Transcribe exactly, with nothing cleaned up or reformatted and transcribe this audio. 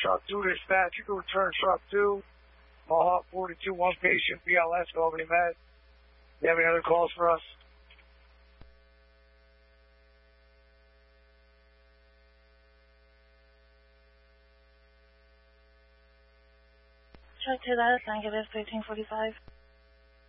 Truck two dispatch, you can return Truck two. Mohawk forty-two, one patient, B L S, Albany Med. Do you have any other calls for us? Truck two, that is negative, thirteen forty-five.